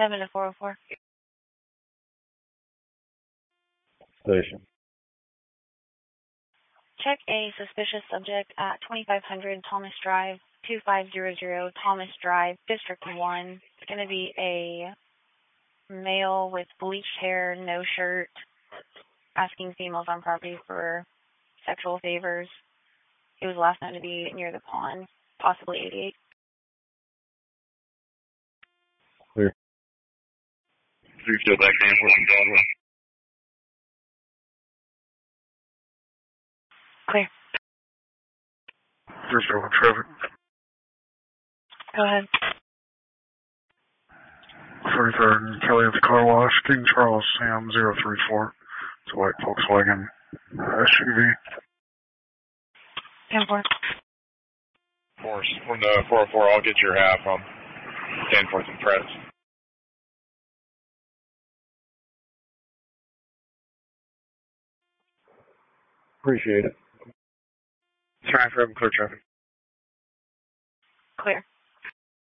7 to 404. Station. Check a suspicious subject at 2500 Thomas Drive, 2500 Thomas Drive, District 1. It's going to be a male with bleached hair, no shirt, asking females on property for sexual favors. He was last known to be near the pond, possibly 88. Clear. 3 still back to Enforcement Broadway. Clear. 301 traffic. Go ahead. 33rd and Kelly at the car wash. King Charles Sam 034. It's a white Volkswagen SUV. 10-4. Force from the 404, I'll get your half. I'll stand for some press. Appreciate it. Trying for clear traffic. Clear.